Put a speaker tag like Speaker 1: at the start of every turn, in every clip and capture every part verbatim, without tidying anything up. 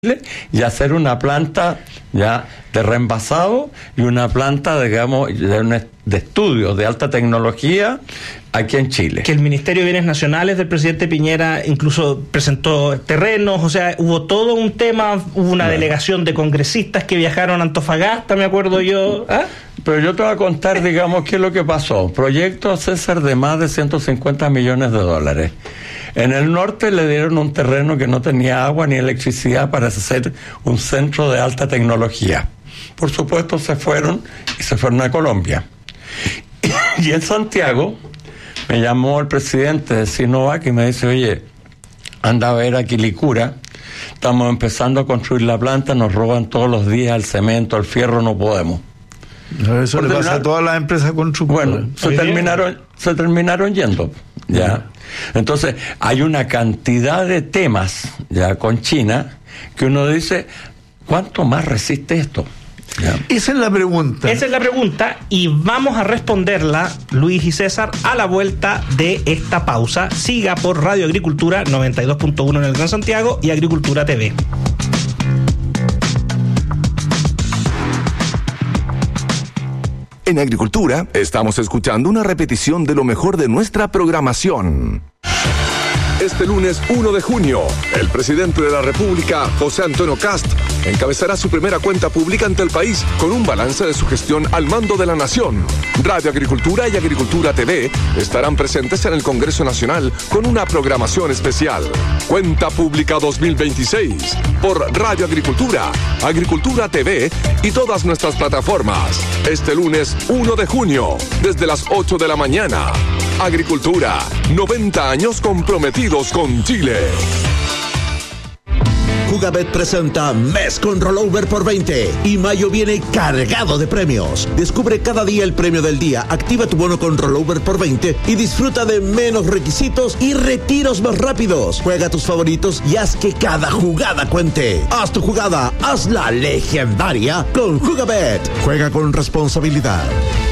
Speaker 1: y hacer una planta ya de reenvasado y una planta, digamos, de, un, de estudios de alta tecnología aquí en Chile.
Speaker 2: Que el Ministerio de Bienes Nacionales del presidente Piñera incluso presentó terrenos, o sea, hubo todo un tema, hubo una bueno. delegación de congresistas que viajaron a Antofagasta, me acuerdo yo. ¿Ah?
Speaker 1: Pero yo te voy a contar, digamos, qué es lo que pasó. Proyecto César de más de ciento cincuenta millones de dólares. En el norte le dieron un terreno que no tenía agua ni electricidad para hacer un centro de alta tecnología. Por supuesto se fueron y se fueron a Colombia. Y en Santiago me llamó el presidente de Sinovac y me dice, oye, anda a ver a Quilicura, estamos empezando a construir la planta, nos roban todos los días el cemento, el fierro, no podemos.
Speaker 3: No, eso Por le terminar, pasa a todas las empresas constructoras.
Speaker 1: Bueno, se terminaron, se terminaron yendo, ya. Entonces, hay una cantidad de temas ya con China que uno dice, ¿cuánto más resiste esto?
Speaker 3: Ya. Esa es la pregunta.
Speaker 2: Esa es la pregunta y vamos a responderla, Luis y César, a la vuelta de esta pausa. Siga por Radio Agricultura noventa y dos punto uno en el Gran Santiago y Agricultura T V.
Speaker 4: En Agricultura estamos escuchando una repetición de lo mejor de nuestra programación. Este lunes uno de junio, el presidente de la República, José Antonio Kast, encabezará su primera cuenta pública ante el país con un balance de su gestión al mando de la nación. Radio Agricultura y Agricultura T V estarán presentes en el Congreso Nacional con una programación especial. Cuenta Pública dos mil veintiséis por Radio Agricultura, Agricultura T V y todas nuestras plataformas. Este lunes uno de junio, desde las ocho de la mañana. Agricultura, noventa años comprometidos con Chile.
Speaker 5: Jugabet presenta Mes con Rollover por veinte y mayo viene cargado de premios. Descubre cada día el premio del día, activa tu bono con Rollover por veinte y disfruta de menos requisitos y retiros más rápidos. Juega tus favoritos y haz que cada jugada cuente. Haz tu jugada, hazla legendaria con Jugabet. Juega con responsabilidad.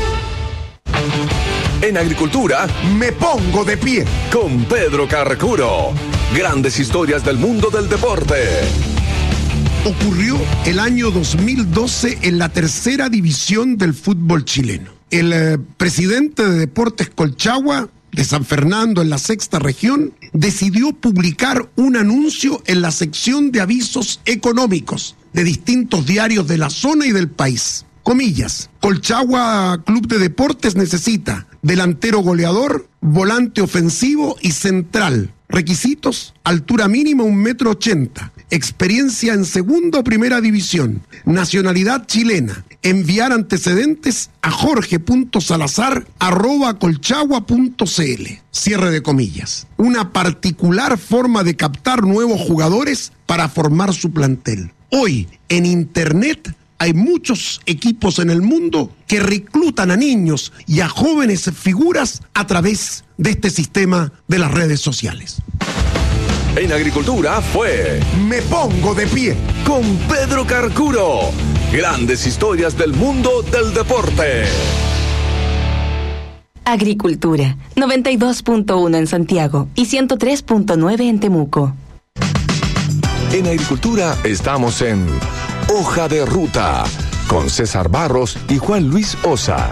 Speaker 4: En Agricultura, me pongo de pie con Pedro Carcuro. Grandes historias del mundo del deporte.
Speaker 6: Ocurrió el año dos mil doce en la tercera división del fútbol chileno. El eh, presidente de Deportes Colchagua, de San Fernando, en la sexta región, decidió publicar un anuncio en la sección de avisos económicos de distintos diarios de la zona y del país. Comillas, Colchagua Club de Deportes necesita delantero goleador, volante ofensivo y central. Requisitos, altura mínima un metro ochenta, experiencia en segunda o primera división, nacionalidad chilena, enviar antecedentes a jorge.salazar arroba colchagua punto cl. Cierre de comillas. Una particular forma de captar nuevos jugadores para formar su plantel. Hoy, en Internet, hay muchos equipos en el mundo que reclutan a niños y a jóvenes figuras a través de este sistema de las redes sociales.
Speaker 4: En Agricultura fue Me Pongo de Pie con Pedro Carcuro. Grandes historias del mundo del deporte.
Speaker 7: Agricultura, noventa y dos punto uno en Santiago y ciento tres punto nueve en Temuco.
Speaker 4: En Agricultura estamos en Hoja de Ruta, con César Barros y Juan Luis Osa.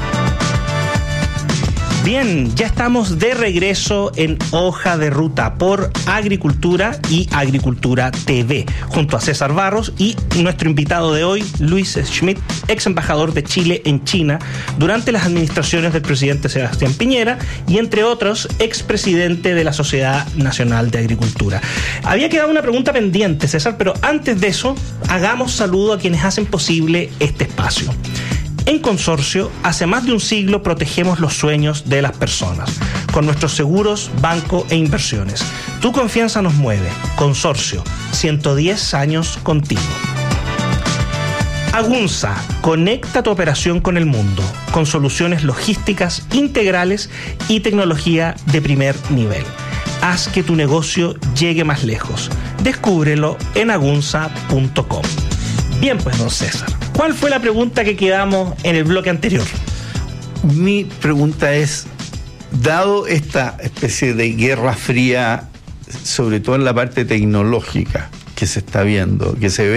Speaker 2: Bien, ya estamos de regreso en Hoja de Ruta por Agricultura y Agricultura T V, junto a César Barros y nuestro invitado de hoy, Luis Schmidt, ex embajador de Chile en China durante las administraciones del presidente Sebastián Piñera y, entre otros, expresidente de la Sociedad Nacional de Agricultura. Había quedado una pregunta pendiente, César, pero antes de eso, hagamos saludo a quienes hacen posible este espacio. En Consorcio, hace más de un siglo protegemos los sueños de las personas, con nuestros seguros, banco e inversiones. Tu confianza nos mueve. Consorcio, ciento diez años contigo. Agunza, conecta tu operación con el mundo, con soluciones logísticas integrales y tecnología de primer nivel. Haz que tu negocio llegue más lejos. Descúbrelo en agunza punto com. Bien, pues, don César, ¿cuál fue la pregunta que quedamos en el bloque anterior?
Speaker 3: Mi pregunta es, dado esta especie de guerra fría, sobre todo en la parte tecnológica, que se está viendo, que se ve